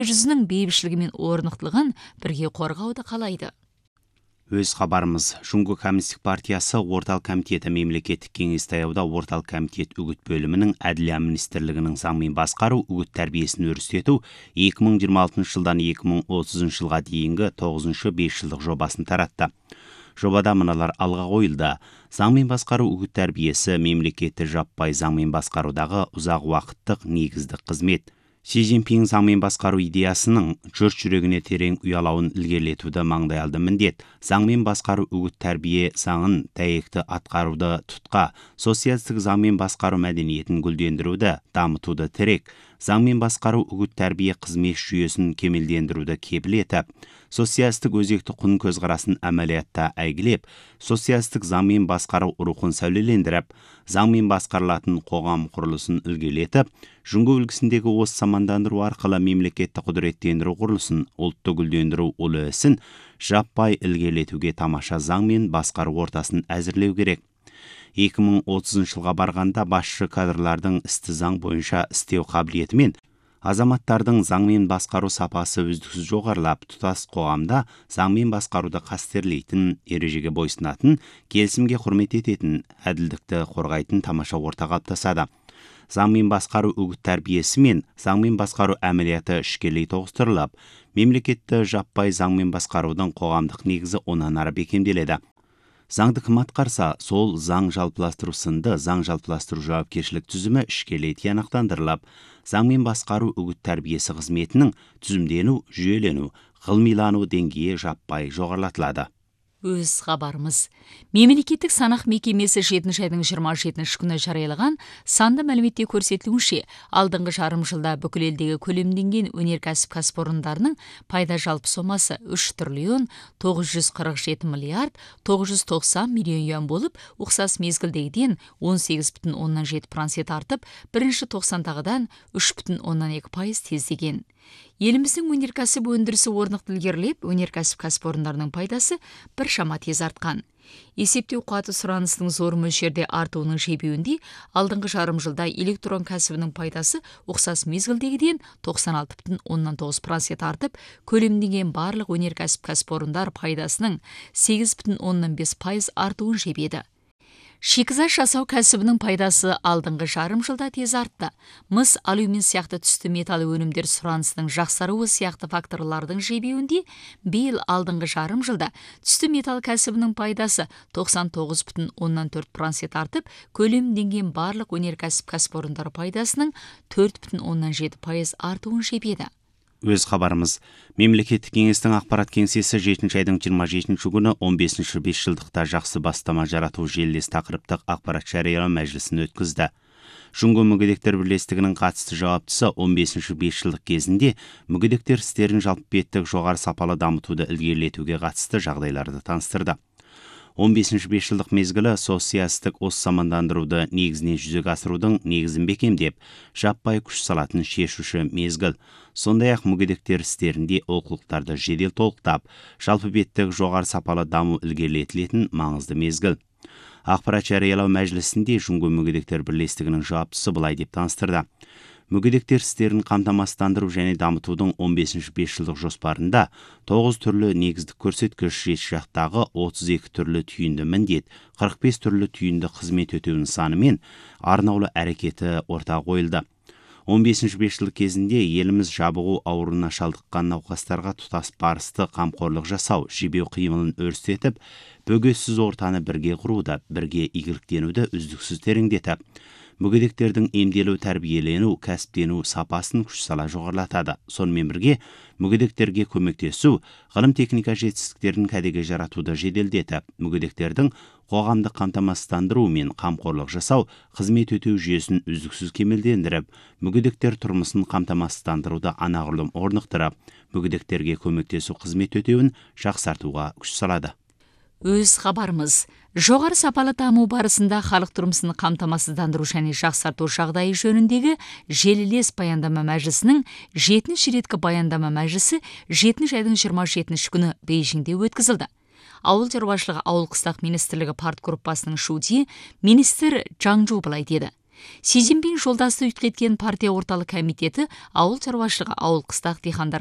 жүзінің бейбітшілігі мен орнықтылығын бірге қорғауды қалайды. Өз хабарымыз, Жұңғы Коммунистік партиясы орталық комитеті мемлекеттік кеңес таяуда орталық комитет үгіт бөлімінің әділия министрлігінің заңмен басқару үгіт тәрбиесін өрістету 2026 жылдан 2030 жылға дейінгі 9-шы 5 жылдық жобасын таратты. Жобада мыналар алға қойылды. Заңмен басқару үгіт тәрбиесі мемлекетті жаппай заңмен басқарудағы ұзақ уақыттық негіздік қызмет. Си Цзиньпин заңмен басқару идеясының жұрт жүрегіне терең ұялауын ілгерілетуді маңдайалды міндет. Заңмен басқару үгіт тәрбие заңын дәйекті атқаруды тұтқа, социалистік заңмен басқару мәдениетін гүлдендіруді, дамытуды тірек. Заңмен басқару үгіт тәрбие қызмет жүйесін кемелдендіруді кепіл етіп, социалистік өзекті құн көзқарасын әмәлиятта әйгілеп, социалистік заңмен басқару рухын сәулелендіріп, заңмен басқарылатын қоғам құрылысын ілгерілетіп, Жұңғы үлгісіндегі осы замандандыру арқылы мемлекетті құдіреттендіру құрылысын, ұлтты гүлдендіру ұлы ісін жаппай ілгерілетуге тамаша заңмен басқару ортасын әзірлеу керек. 2030 жылға барғанда басшы кадрлардың істі заң бойынша істеу қабілеті мен азаматтардың заңмен басқару сапасы үздіксіз жоғарылап, тұтас қоғамда заңмен басқаруды қастерлейтін, ережеге бойсынатын, келісімге құрмет ететін, әділдікті қорғайтын тамаша орта қалыптасады. Заңмен басқару үгіт тәрбиесі мен заңмен басқару әмелияты ішкелей тоғыстырылып, мемлекетті жаппай заңмен басқарудың қоғамдық негізі онан ары бекемделеді. Заңды кім атқарса, сол заң жалпыластыру сынды заң жалпыластыру жауапкершілік түзімі ішкелей тиянақтандырылып, заңмен басқару үгіт тәрбиесі қызметінің түзімдену, жүйелену, ғылмилану деңгейі жаппай жоғарылатылады. Өз хабарымыз. Мемлекеттік санақ мекемесі 7 айдың 27 күні жариялаған санды мәліметте көрсетілуінше, алдыңғы жарым жылда бүкіл елдегі көлемденген өнеркәсіп кәсіпорындарының пайда жалпы сомасы 3 триллион 947 миллиард 990 миллион юан болып, ұқсас мезгілдегіден 18,7% артып, бірінші тоқсандағыдан 3,2% тездеген. Еліміздің өнеркәсіп өндірісі орнықты ілгерілеп, өнеркәсіп кәсіпорындарының пайдасы біршама тез артқан. Есептеу қуаты сұранысының зор мөлшерде артуының шебеуінде алдыңғы жарым жылда электрон кәсібінің пайдасы ұқсас мезгілдегіден 96,9% артып, көлемдеген барлық өнеркәсіп кәсіпорындар пайдасының 8,5% артуын шебеді. Шикізат жасау кәсібінің пайдасы алдыңғы жарым жылда тез артты. Мыс, алюмин сияқты түсті металл өнімдер сұранысының жақсаруы сияқты факторлардың жебеуінде биыл алдыңғы жарым жылда түсті металл кәсібінің пайдасы 99,4% артып, көлемденген барлық өнеркәсіп кәсіпорындар пайдасының 4,7% артуын шебеді. Өз хабарымыз, мемлекеттік кеңестің ақпарат кеңсесі 7 айдың 27 күні 15-ші 5 жылдықта жақсы бастама жарату желілес тақырыптық ақпарат жариялау мәжілісін өткізді. Жұңғы мүгедектер бірлестігінің қатысты жауаптысы 15-ші 5 жылдық кезінде мүгедектер істерін жалпы беттік жоғары сапалы дамытуды ілгерілетуге қатысты жағдайларды таныстырды. 15-ші 5 жылдық мезгілі социалистік осы замандандыруды негізінен жүзеге асырудың негізін бекемдеп, жаппай күш салатын шешуші мезгіл. Сондай-ақ мүгедектер істерінде олқылықтарды жедел толықтап, жалпы беттік жоғары сапалы даму ілгерілетілетін маңызды мезгіл. Ақпарат жариялау мәжілісінде Жұңғы мүгедектер бірлестігінің жауаптысы былай деп таныстырды. Мүгедектер істерін қамтамасыздандыру және дамытудың 15-ші 5 жылдық жоспарында 9 түрлі негіздік көрсеткіш, 7 жақтағы 32 түрлі түйінді міндет, 45 түрлі түйінді қызмет өтеу нысаны мен арнаулы әрекеті ортаға қойылды. 15-ші 5 жылдық кезінде еліміз жабығу ауруына шалдыққан науқастарға тұтас барысты қамқорлық жасау, жебеу қимылын өрістетіп, бөгессіз ортаны бірге құруды, бірге игіліктенуді үздіксіз тереңдетіп, мүгедектердің емделу, тәрбиелену, кәсіптену сапасын күш сала жоғарылатады. Сонымен бірге мүгедектерге көмектесу, ғылым техника жетістіктерін кәдеге жаратуды жеделдетіп, мүгедектердің қоғамдық қамтамасыздандыру мен қамқорлық жасау, қызмет өтеу жүйесін үздіксіз кемелдендіріп, мүгедектер тұрмысын қамтамасыздандыруды анағұрлым орнықтырып, мүгедектерге көмектесу қызмет өтеуін жақсартуға күш салады. Өз хабарымыз. Жоғары сапалы даму барысында халық тұрмысын қамтамасыздандыру және жақсарту жағдайы жөніндегі желілес баяндама мәжілісінің 7-ші реткі баяндама мәжілісі 7 айдың 27 күні Бейжіңде өткізілді. Ауыл шаруашылығы ауыл қыстақ министрлігі партгруппасының шудиі министр Жаңжу былай деді. Си Цзиньпин жолдасты үткеткен партия орталық комитеті ауыл шаруашылығы, ауыл қыстақ дихандар